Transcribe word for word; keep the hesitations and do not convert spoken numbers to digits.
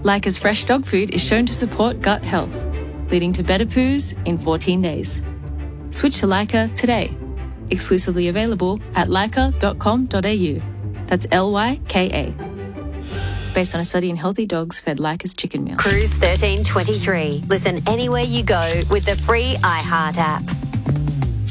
Lyca's fresh dog food is shown to support gut health, leading to better poos in fourteen days. Switch to Lyca today. Exclusively available at lyca dot com dot a u. That's L Y K A. Based on a study in healthy dogs fed Lyca's chicken meal. Cruise thirteen twenty-three. Listen anywhere you go with the free iHeart app.